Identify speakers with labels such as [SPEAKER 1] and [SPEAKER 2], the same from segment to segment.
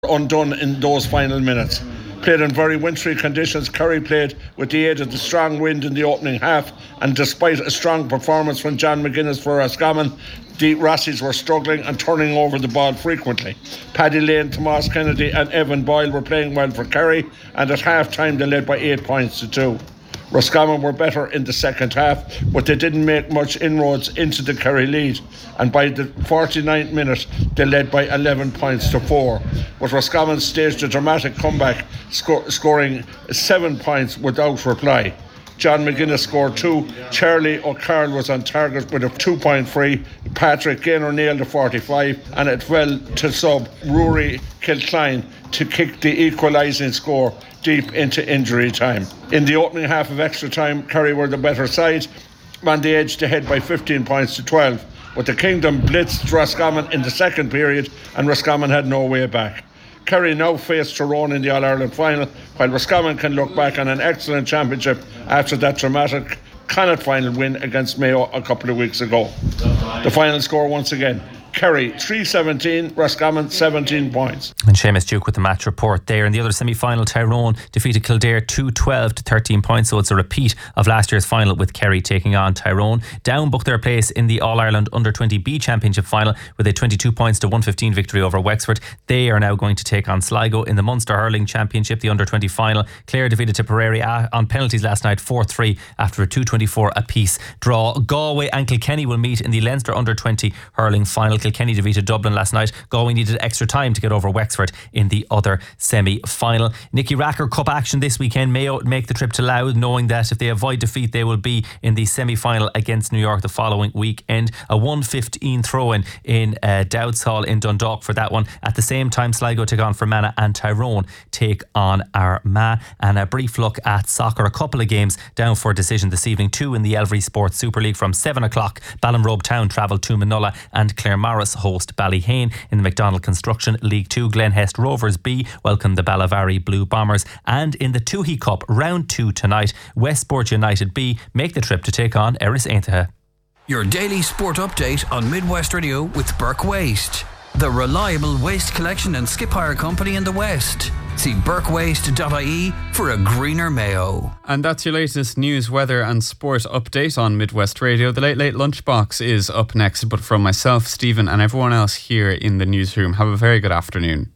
[SPEAKER 1] undone in those final minutes. Played in very wintry conditions, Kerry played with the aid of the strong wind in the opening half, and despite a strong performance from John McGuinness for Roscommon, the Rossies were struggling and turning over the ball frequently. Paddy Lane, Tomas Kennedy and Evan Boyle were playing well for Kerry, and at half-time they led by 8 points to 2. Roscommon were better in the second half, but they didn't make much inroads into the Kerry lead, and by the 49th minute they led by 11 points to 4. But Roscommon staged a dramatic comeback, scoring 7 points without reply. John McGuinness scored 2. Charlie O'Carroll was on target with a 2-point free. Patrick Gaynor nailed a 45, and it fell to sub Rory Kilcline to kick the equalising score deep into injury time. In the opening half of extra time, Kerry were the better side, and they edged ahead by 15 points to 12. But the Kingdom blitzed Roscommon in the second period, and Roscommon had no way back. Kerry now face Tyrone in the All-Ireland final, while Roscommon can look back on an excellent championship after that dramatic Connacht final win against Mayo a couple of weeks ago. The final score once again: Kerry 3-17, Roscommon 17 points.
[SPEAKER 2] And Seamus Duke with the match report there. In the other semi-final, Tyrone defeated Kildare 2-12 to 13 points, so it's a repeat of last year's final with Kerry taking on Tyrone. Down booked their place in the All-Ireland Under-20B Championship final with a 22 points to 115 victory over Wexford. They are now going to take on Sligo in the Munster Hurling Championship, the Under-20 final. Clare defeated Tipperary on penalties last night 4-3 after a 2-24 apiece draw. Galway and Kilkenny will meet in the Leinster Under-20 Hurling final. Kilkenny defeated Dublin last night. Galway needed extra time to get over Wexford in the other semi-final. Nicky Racker Cup action this weekend. Mayo make the trip to Louth, knowing that if they avoid defeat they will be in the semi-final against New York the following weekend. A 1:15 throw-in in Dowds Hall in Dundalk for that one. At the same time, Sligo take on Fermanagh and Tyrone take on Armagh. And a brief look at soccer. A couple of games down for a decision this evening. 2 in the Elvery Sports Super League from 7 o'clock. Ballinrobe Town travel to Manola, and Claremorris host Ballyhane. In the McDonald Construction League 2, Glenhest Rovers B welcome the Ballavari Blue Bombers. And in the Toohey Cup round 2 tonight, Westport United B make the trip to take on Erris Aintaha.
[SPEAKER 3] Your daily sport update on Midwest Radio with Burke Waste, the reliable waste collection and skip hire company in the West. See burkewaste.ie for a greener Mayo.
[SPEAKER 4] And that's your latest news, weather and sport update on Midwest Radio. The Late Lunchbox is up next, but from myself, Stephen, and everyone else here in the newsroom, have a very good afternoon.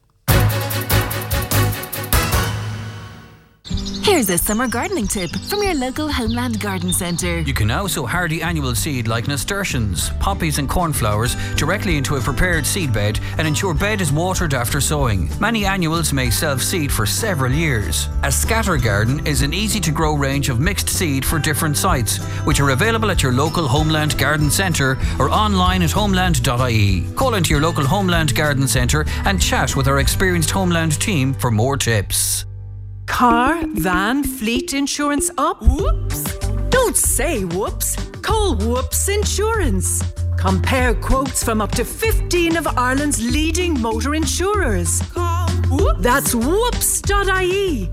[SPEAKER 5] Here's a summer gardening tip from your local Homeland Garden Centre.
[SPEAKER 3] You can now sow hardy annual seed like nasturtiums, poppies and cornflowers directly into a prepared seed bed and ensure bed is watered after sowing. Many annuals may self-seed for several years. A scatter garden is an easy-to-grow range of mixed seed for different sites, which are available at your local Homeland Garden Centre or online at homeland.ie. Call into your local Homeland Garden Centre and chat with our experienced Homeland team for more tips.
[SPEAKER 6] Car, van, fleet insurance up? Whoops! Don't say whoops. Call Whoops Insurance. Compare quotes from up to 15 of Ireland's leading motor insurers. Call Whoops. That's whoops.ie.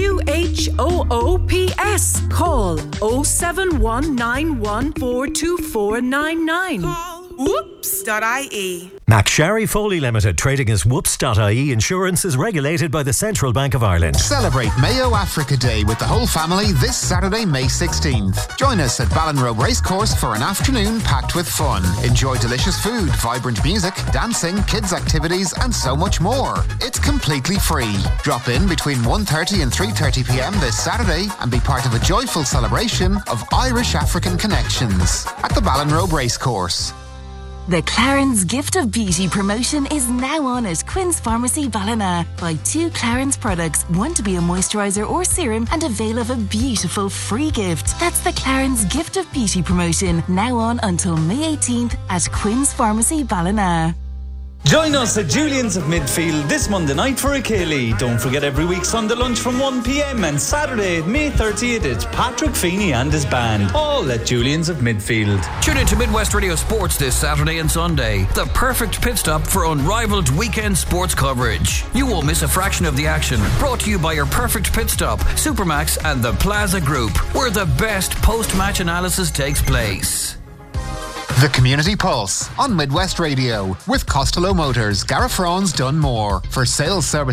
[SPEAKER 6] WHOOPS. Call 07191424999. Call whoops.ie.
[SPEAKER 7] McSharry Foley Limited, trading as whoops.ie Insurance, is regulated by the Central Bank of Ireland.
[SPEAKER 8] Celebrate Mayo Africa Day with the whole family this Saturday, May 16th. Join us at Ballinrobe Racecourse for an afternoon packed with fun. Enjoy delicious food, vibrant music, dancing, kids' activities and so much more. It's completely free. Drop in between 1:30 and 3:30pm this Saturday and be part of a joyful celebration of Irish-African connections at the Ballinrobe Racecourse.
[SPEAKER 5] The Clarins Gift of Beauty promotion is now on at Quinn's Pharmacy Ballina. Buy 2 Clarins products, one to be a moisturiser or serum, and avail of a beautiful free gift. That's the Clarins Gift of Beauty promotion, now on until May 18th at Quinn's Pharmacy Ballina.
[SPEAKER 9] Join us at Julian's of Midfield this Monday night for a Ceilidh. Don't forget every week Sunday lunch from 1pm and Saturday, May 30th, it's Patrick Feeney and his band, all at Julian's of Midfield.
[SPEAKER 3] Tune in to Midwest Radio Sports this Saturday and Sunday. The perfect pit stop for unrivaled weekend sports coverage. You won't miss a fraction of the action. Brought to you by your perfect pit stop, Supermax and the Plaza Group, where the best post-match analysis takes place.
[SPEAKER 8] The Community Pulse on Midwest Radio with Costello Motors, Garafron's Dunmore. For sales service